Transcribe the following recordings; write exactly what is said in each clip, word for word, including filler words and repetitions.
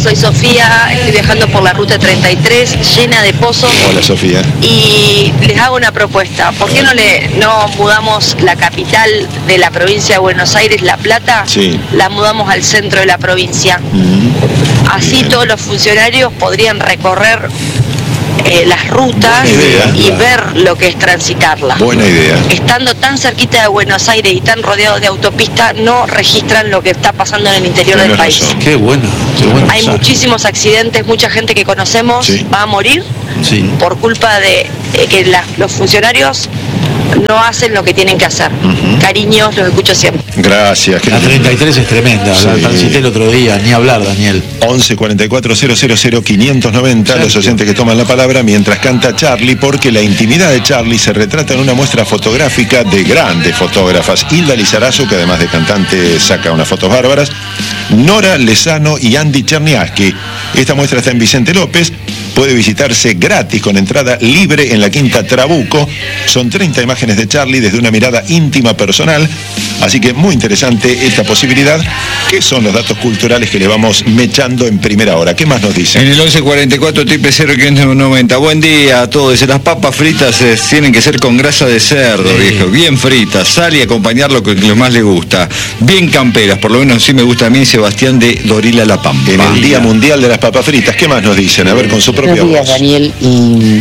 soy Sofía, estoy viajando por la ruta treinta y tres, llena de pozos. Hola, Sofía. Y les hago una propuesta. ¿Por qué no le no mudamos la capital de la provincia de Buenos Aires, La Plata? Sí. La mudamos al centro de la provincia. Mm-hmm. Así Bien. todos los funcionarios podrían recorrer eh, las rutas idea, y claro. ver lo que es transitarla. Buena idea. Estando tan cerquita de Buenos Aires y tan rodeados de autopista, no registran lo que está pasando en el interior Tienes del país. razón. Qué bueno, qué bueno. Hay muchísimos accidentes, mucha gente que conocemos Sí. va a morir Sí. por culpa de eh, que la- los funcionarios no hacen lo que tienen que hacer. Ujú. Cariños, los escucho siempre. Gracias. La treinta y tres es tremenda, Sí. la transité el otro día, ni hablar, Daniel. once cuarenta y cuatro cero cero cero quinientos noventa, los oyentes que toman la palabra mientras canta Charlie, porque la intimidad de Charlie se retrata en una muestra fotográfica de grandes fotógrafas. Hilda Lizarazo, que además de cantante saca unas fotos bárbaras, Nora Lezano y Andy Cherniaski. Esta muestra está en Vicente López, puede visitarse gratis con entrada libre en la Quinta Trabuco. Son treinta imágenes de Charlie desde una mirada íntima personal, así que muy interesante esta posibilidad. ¿Qué son los datos culturales que le vamos mechando en primera hora? ¿Qué más nos En dicen? el once cuarenta y cuatro triple cero quinientos noventa. Buen día a todos. Dice, las papas fritas eh, tienen que ser con grasa de cerdo, Sí. viejo. Bien fritas. Sal y acompañar lo que lo más le gusta. Bien camperas. Por lo menos sí me gusta a mí, Sebastián de Dorila La Pampa. En el Día Mundial de las Papas Fritas, ¿qué más nos dicen? A ver, con su propia Buenos días, voz. Daniel y,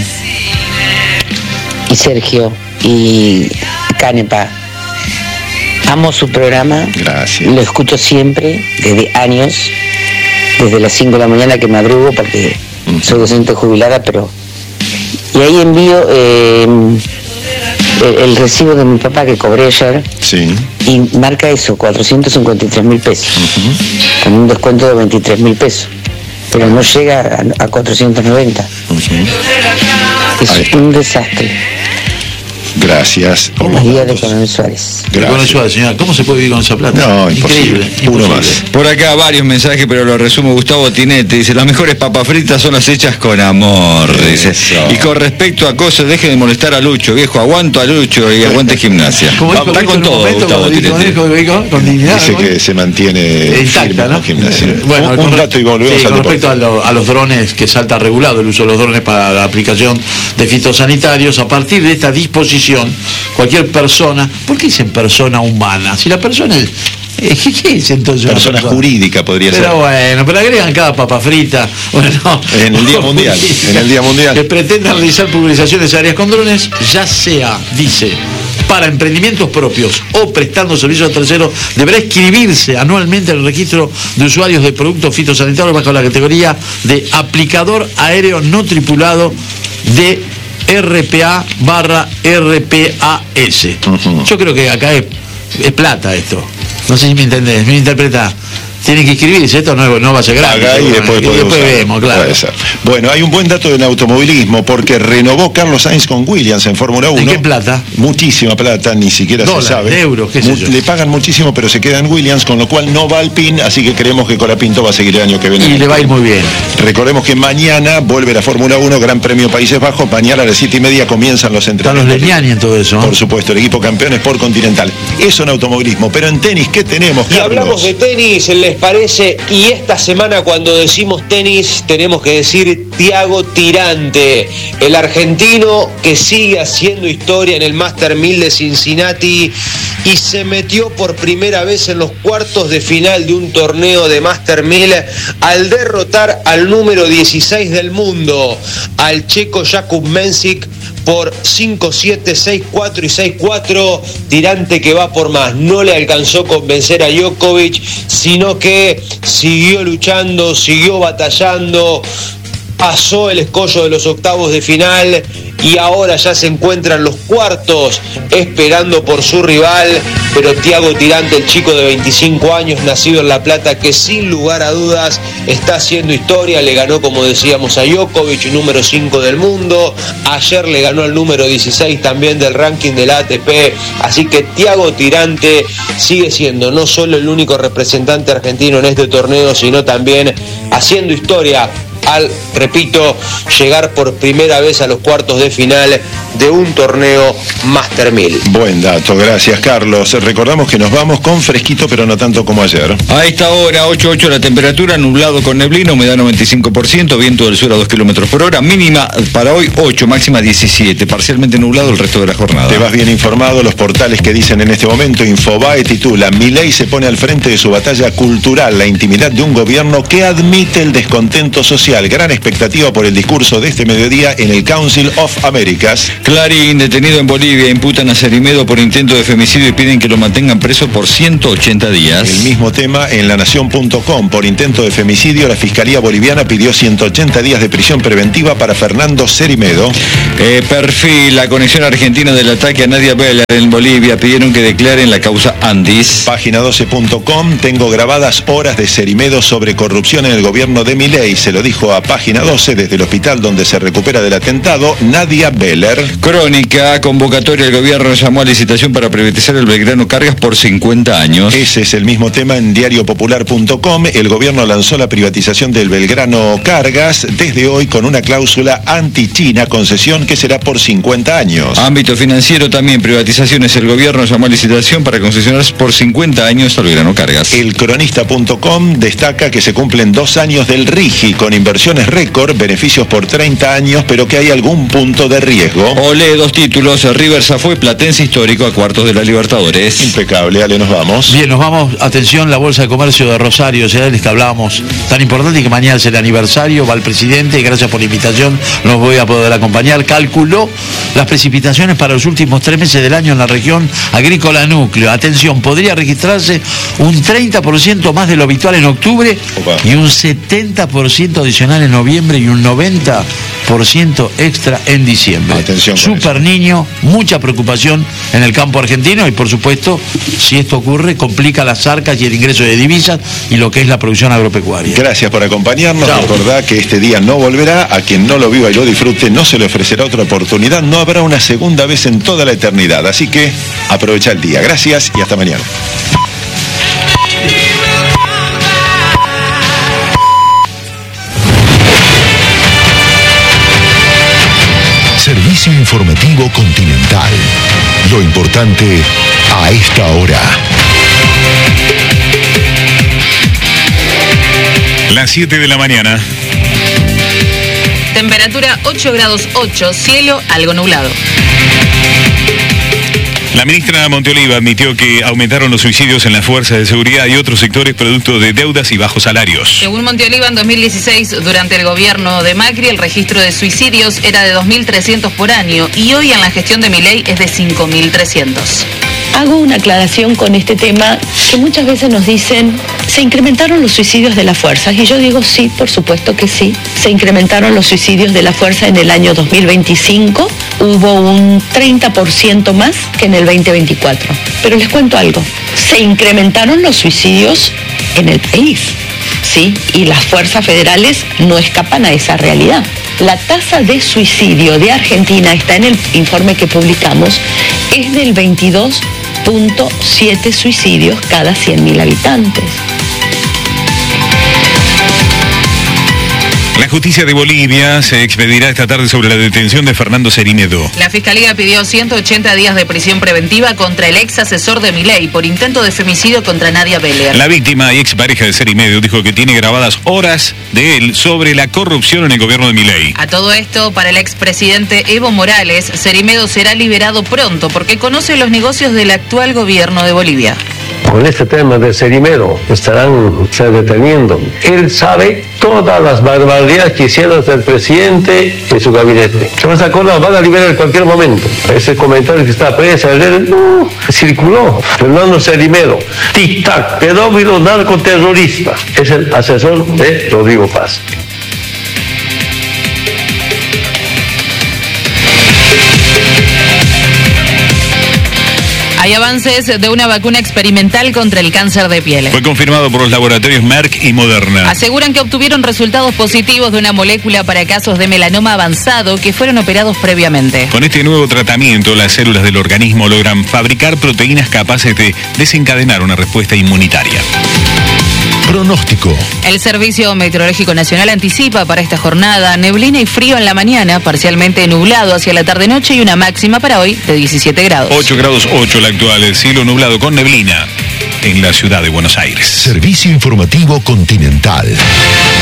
y Sergio y Canepa. Amo su programa, Gracias. lo escucho siempre, desde años, desde las cinco de la mañana que madrugo porque Ujú. soy docente jubilada, pero... Y ahí envío eh, el, el recibo de mi papá que cobré ayer Sí. y marca eso, cuatrocientos cincuenta y tres mil pesos, Ujú. con un descuento de veintitrés mil pesos, pero no llega a, a cuatrocientos noventa. Ujú. Es Ahí. un desastre. Gracias. por Buenos los días de datos. Coronel Suárez. Con Gracias. eso, señora, ¿cómo se puede vivir con esa plata? No, imposible. Uno más. Por acá varios mensajes, pero lo resumo. Gustavo Tinete dice, las mejores papas fritas son las hechas con amor, dice. Eso. Y con respecto a cosas, deje de molestar a Lucho, viejo, aguanto a Lucho y aguante gimnasia. Como dijo Está Víctor con en un todo, momento, Gustavo cuando dijo, Tinete. dijo, dijo, con dignidad. Dice ¿no? que se mantiene Intacta, firme ¿no? con gimnasia. Bueno, un, con un re- dato y volvemos sí, al con deporte. respecto a, lo- a los drones, que salta regulado el uso de los drones para la aplicación de fitosanitarios, a partir de esta disposición, cualquier persona, ¿por qué dicen persona humana? Si la persona es... eh, ¿Qué, qué es entonces una Persona jurídica podría Pero ser. bueno, pero agregan cada papa frita. Bueno, En el Día Mundial, en el Día Mundial. Que pretendan realizar publicaciones aéreas con drones, ya sea, dice, para emprendimientos propios o prestando servicios a terceros, deberá inscribirse anualmente en el registro de usuarios de productos fitosanitarios bajo la categoría de aplicador aéreo no tripulado de R P A barra R P A S. Ujú. Yo creo que acá es, es plata esto. No sé si me entendés, me interpreta. Tienen que inscribirse, esto no, no va a ser gratis. Paga y seguramente. después, Y puede después usar. vemos, claro. Puede ser. Bueno, hay un buen dato del automovilismo porque renovó Carlos Sainz con Williams en Fórmula uno. ¿En qué plata? Muchísima plata, ni siquiera Dólares, se sabe. euros, qué sé Mu- yo. Le pagan muchísimo, pero se queda en Williams, con lo cual no va al PIN, así que creemos que Colapinto va a seguir el año que viene. Y le va a ir muy bien. Recordemos que mañana vuelve la Fórmula uno, Gran Premio Países Bajos. Mañana a las siete y media comienzan los Están los entrenamientos. Leñani en todo eso. ¿no? Por supuesto, el equipo campeón Sport Continental. Eso en automovilismo, pero en tenis, ¿qué tenemos, Y Carlos? hablamos de tenis, ¿les parece? Y esta semana cuando decimos tenis tenemos que decir Thiago Tirante, el argentino que sigue haciendo historia en el Master mil de Cincinnati y se metió por primera vez en los cuartos de final de un torneo de Master mil al derrotar al número dieciséis del mundo, al checo Jakub Mensik, por cinco siete, seis cuatro y seis cuatro. Tirante que va por más, no le alcanzó a convencer a Djokovic, sino que siguió luchando, siguió batallando, pasó el escollo de los octavos de final y ahora ya se encuentra en los cuartos esperando por su rival. Pero Thiago Tirante, el chico de veinticinco años, nacido en La Plata, que sin lugar a dudas está haciendo historia, le ganó, como decíamos, a Djokovic, número cinco del mundo. Ayer le ganó al número dieciséis también del ranking de la A T P. Así que Thiago Tirante sigue siendo no solo el único representante argentino en este torneo, sino también haciendo historia al, repito, llegar por primera vez a los cuartos de final de un torneo Master mil. Buen dato, gracias Carlos. Recordamos que nos vamos con fresquito, pero no tanto como ayer. A esta hora, ocho ocho la temperatura, nublado con neblina, humedad noventa y cinco por ciento, viento del sur a dos kilómetros por hora, mínima para hoy ocho, máxima diecisiete, parcialmente nublado el resto de la jornada. Te vas bien informado, los portales que dicen en este momento, Infobae titula: Milei se pone al frente de su batalla cultural, la intimidad de un gobierno que admite el descontento social. Gran expectativa por el discurso de este mediodía en el Council of Americas. Clarín, detenido en Bolivia, imputan a Cerimedo por intento de femicidio y piden que lo mantengan preso por ciento ochenta días. El mismo tema en la nación punto com. Por intento de femicidio, la Fiscalía Boliviana pidió ciento ochenta días de prisión preventiva para Fernando Cerimedo. Eh, perfil, la conexión argentina del ataque a Nadia Beller en Bolivia, pidieron que declaren la causa Andis. Página doce punto com, tengo grabadas horas de Cerimedo sobre corrupción en el gobierno de Milei. Se lo dijo a Página doce desde el hospital donde se recupera del atentado Nadia Beller. Crónica, convocatoria del gobierno llamó a licitación para privatizar el Belgrano Cargas por cincuenta años. Ese es el mismo tema en diario popular punto com. El gobierno lanzó la privatización del Belgrano Cargas desde hoy con una cláusula anti-China, concesión que será por cincuenta años. Ámbito financiero también, privatizaciones. El gobierno llamó a licitación para concesionar por cincuenta años al Belgrano Cargas. El cronista punto com destaca que se cumplen dos años del RIGI con inversiones récord, beneficios por treinta años, pero que hay algún punto de riesgo. Olé, dos títulos, River fue Platense histórico a cuartos de la Libertadores. Impecable, Ale, nos vamos. Bien, nos vamos, atención, la Bolsa de Comercio de Rosario, ya les que hablábamos, tan importante que mañana es el aniversario, va el presidente, y gracias por la invitación, nos voy a poder acompañar. Calculó las precipitaciones para los últimos tres meses del año en la región agrícola núcleo. Atención, podría registrarse un treinta por ciento más de lo habitual en octubre. Opa. Y un setenta por ciento adicional en noviembre y un noventa por ciento extra en diciembre. Atención. Super Niño, mucha preocupación en el campo argentino y por supuesto, si esto ocurre, complica las arcas y el ingreso de divisas y lo que es la producción agropecuaria. Gracias por acompañarnos. Chao. Recordá que este día no volverá. A quien no lo viva y lo disfrute, no se le ofrecerá otra oportunidad. No habrá una segunda vez en toda la eternidad. Así que aprovecha el día. Gracias y hasta mañana. Servicio informativo Continental. Lo importante a esta hora. Las siete de la mañana. Temperatura ocho grados ocho, cielo algo nublado. La ministra Monteoliva admitió que aumentaron los suicidios en las fuerzas de seguridad y otros sectores producto de deudas y bajos salarios. Según Monteoliva, en dos mil dieciséis, durante el gobierno de Macri, el registro de suicidios era de dos mil trescientos por año y hoy en la gestión de Milei es de cinco mil trescientos. Hago una aclaración con este tema, que muchas veces nos dicen, ¿se incrementaron los suicidios de las fuerzas? Y yo digo sí, por supuesto que sí. Se incrementaron los suicidios de la fuerza en el año dos mil veinticinco, hubo un treinta por ciento más que en el veinte veinticuatro. Pero les cuento algo, se incrementaron los suicidios en el país, ¿sí? Y las fuerzas federales no escapan a esa realidad. La tasa de suicidio de Argentina, está en el informe que publicamos, es del veintidós punto siete suicidios cada cien mil habitantes. La justicia de Bolivia se expedirá esta tarde sobre la detención de Fernando Cerimedo. La Fiscalía pidió ciento ochenta días de prisión preventiva contra el ex asesor de Milei por intento de femicidio contra Nadia Beller. La víctima y expareja de Cerimedo dijo que tiene grabadas horas de él sobre la corrupción en el gobierno de Milei. A todo esto, para el expresidente Evo Morales, Cerimedo será liberado pronto porque conoce los negocios del actual gobierno de Bolivia. Con este tema de Cerimedo estarán se deteniendo. Él sabe todas las barbaridades que hicieron el presidente y su gabinete. Se van a acordar, van a liberar en cualquier momento. Ese comentario que está presa, él, no, circuló. Fernando Cerimedo, tic-tac, pedófilo, narcoterrorista. Es el asesor de Rodrigo Paz. Hay avances de una vacuna experimental contra el cáncer de piel. Fue confirmado por los laboratorios Merck y Moderna. Aseguran que obtuvieron resultados positivos de una molécula para casos de melanoma avanzado que fueron operados previamente. Con este nuevo tratamiento, las células del organismo logran fabricar proteínas capaces de desencadenar una respuesta inmunitaria. Pronóstico. El Servicio Meteorológico Nacional anticipa para esta jornada neblina y frío en la mañana, parcialmente nublado hacia la tarde-noche y una máxima para hoy de diecisiete grados. ocho grados ocho la actual, el cielo nublado con neblina en la ciudad de Buenos Aires. Servicio Informativo Continental.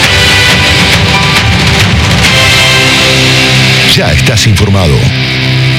Ya estás informado.